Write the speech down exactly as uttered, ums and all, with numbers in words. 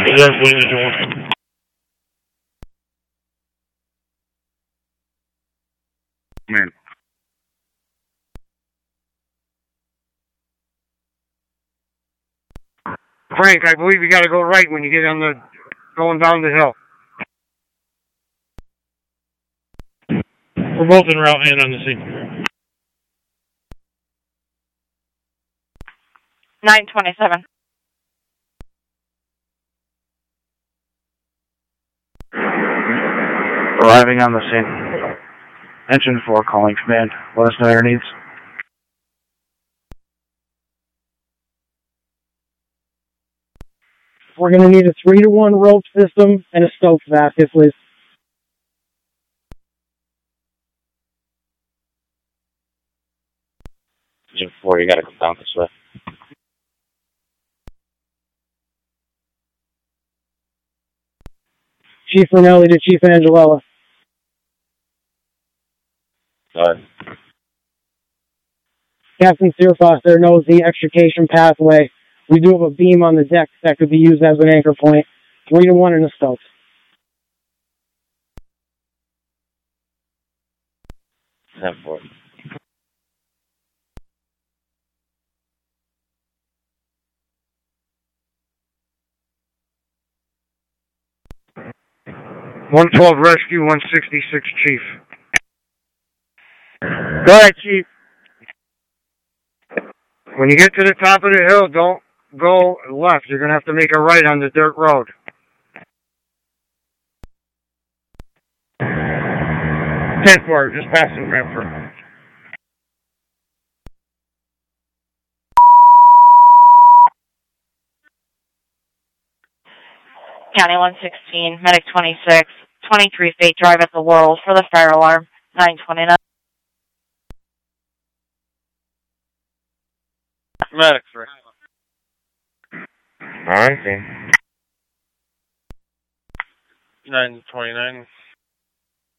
Yes, what is doing? Man. Frank, I believe you got to go right when you get on the going down the hill. We're both en route and on the scene. nine twenty-seven. Arriving on the scene. Engine four calling command. Let us know your needs. We're going to need a three to one rope system and a Stokes basket, please. Engine four, you got to come down this way. Chief Rinelli to Chief Angelella. Go ahead. Captain Searfoster knows the extrication pathway. We do have a beam on the deck that could be used as an anchor point. Three to one in the Stokes. ten four. one twelve rescue, one sixty-six chief. Go ahead, Chief. When you get to the top of the hill, don't go left. You're going to have to make a right on the dirt road. ten four, just passing Brantford. County one sixteen, Medic twenty-six, twenty-three feet drive at the World for the fire alarm, nine twenty-nine. Medic three. Alright, then. nine twenty-nine.